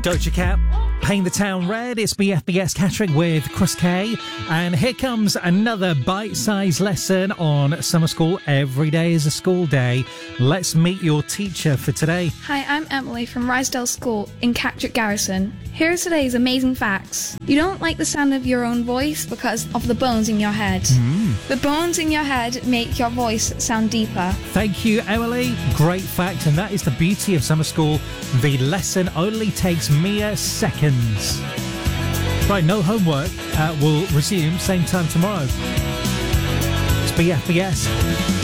Doja Cat, Paint the Town Red. It's BFBS Catterick with Chris K. And here comes another bite-sized lesson on summer school. Every day is a school day. Let's meet your teacher for today. Hi, I'm Emily from Rysdale School in Catterick Garrison. Here are today's amazing facts. You don't like the sound of your own voice because of the bones in your head. The bones in your head make your voice sound deeper. Thank you, Emily. Great fact, and that is the beauty of summer school. The lesson only takes mere seconds. Right, no homework. We'll resume same time tomorrow. It's BFBS.